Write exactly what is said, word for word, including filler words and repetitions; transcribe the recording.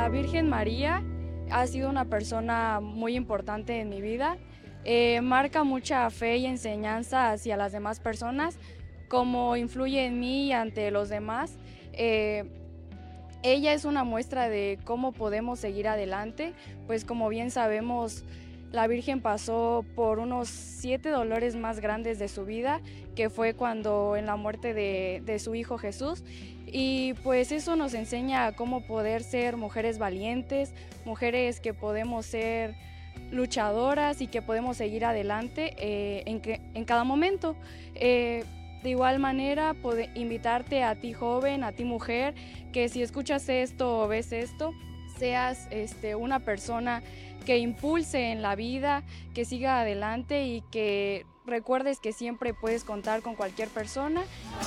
La Virgen María ha sido una persona muy importante en mi vida. Eh, marca mucha fe y enseñanza hacia las demás personas, cómo influye en mí y ante los demás. Eh, ella es una muestra de cómo podemos seguir adelante, pues como bien sabemos, la Virgen pasó por unos siete dolores más grandes de su vida, que fue cuando en la muerte de, de su hijo Jesús. Y pues eso nos enseña cómo poder ser mujeres valientes, mujeres que podemos ser luchadoras y que podemos seguir adelante eh, en, que, en cada momento. Eh, de igual manera, puedo invitarte a ti joven, a ti mujer, que si escuchas esto o ves esto, seas este, una persona que impulse en la vida, que siga adelante y que recuerdes que siempre puedes contar con cualquier persona.